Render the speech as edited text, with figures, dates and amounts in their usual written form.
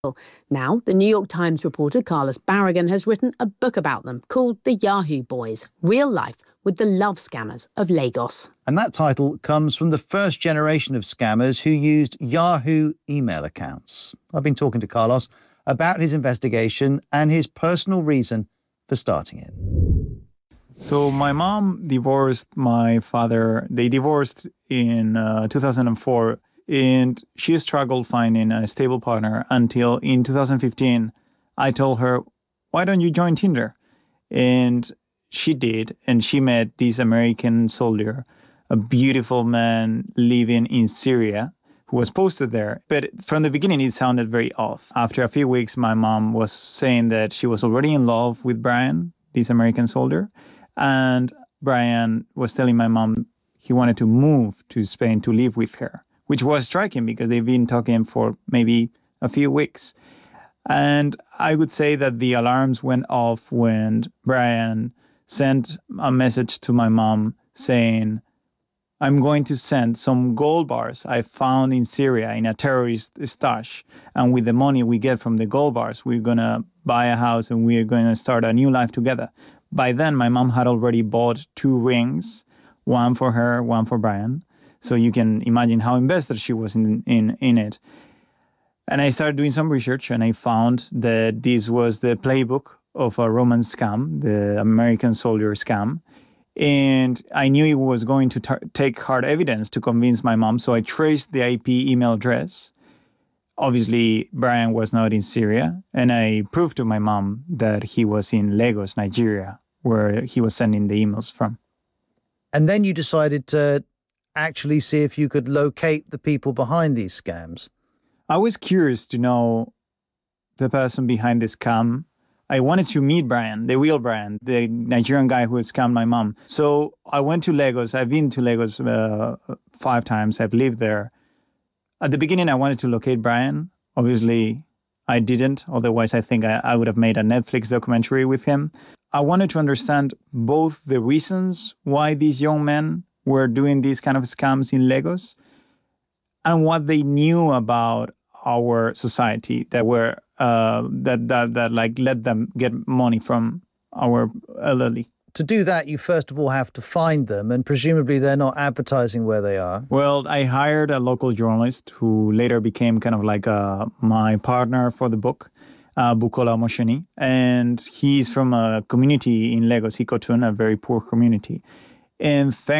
Now, the New York Times reporter Carlos Barragan has written a book about them called The Yahoo Boys, Real Life with the Love Scammers of Lagos. And that title comes from the first generation of scammers who used Yahoo email accounts. I've been talking to Carlos about his investigation and his personal reason for starting it. So my mom divorced my father. They divorced in 2004, and she struggled finding a stable partner until in 2015, I told her, why don't you join Tinder? And she did, and she met this American soldier, a beautiful man living in Syria, who was posted there. But from the beginning, it sounded very off. After a few weeks, my mom was saying that she was already in love with Brian, this American soldier. And Brian was telling my mom he wanted to move to Spain to live with her, which was striking because they've been talking for maybe a few weeks. And I would say that the alarms went off when Brian sent a message to my mom saying, I'm going to send some gold bars I found in Syria in a terrorist stash. And with the money we get from the gold bars, we're going to buy a house and we're going to start a new life together. By then, my mom had already bought 2 rings, one for her, one for Brian. So you can imagine how invested she was in it. And I started doing some research and I found that this was the playbook of a romance scam, the American soldier scam. And I knew it was going to take hard evidence to convince my mom. So I traced the IP email address. Obviously, Brian was not in Syria. And I proved to my mom that he was in Lagos, Nigeria, where he was sending the emails from. And then you decided to actually see if you could locate the people behind these scams. I was curious to know the person behind this scam. I wanted to meet Brian, the real Brian, the Nigerian guy who had scammed my mom. So I went to Lagos. I've been to Lagos 5 times. I've lived there. At the beginning, I wanted to locate Brian. Obviously, I didn't. Otherwise, I think I would have made a Netflix documentary with him. I wanted to understand both the reasons why these young men were doing these kind of scams in Lagos and what they knew about our society that were that like let them get money from our elderly. To do that, you first of all have to find them, and presumably they're not advertising where they are. Well, I hired a local journalist who later became kind of like my partner for the book, Bukola Mosheni, and he's from a community in Lagos, Ikotun, a very poor community. And